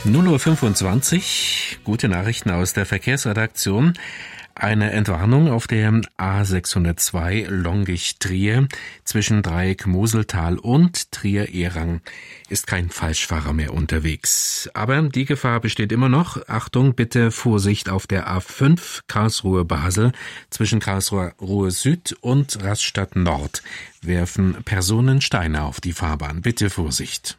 0:25 Uhr, gute Nachrichten aus der Verkehrsredaktion. Eine Entwarnung auf der A602 Longisch-Trier zwischen Dreieck Moseltal und Trier-Ehrang ist kein Falschfahrer mehr unterwegs. Aber die Gefahr besteht immer noch. Achtung, bitte Vorsicht auf der A5 Karlsruhe-Basel zwischen Karlsruhe Süd und Rastatt Nord. Werfen Personen Steine auf die Fahrbahn. Bitte Vorsicht.